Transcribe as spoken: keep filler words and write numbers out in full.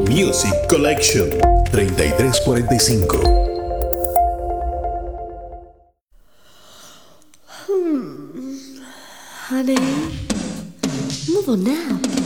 Music Collection treinta y tres cuarenta y cinco. Hmm. Honey, move on now.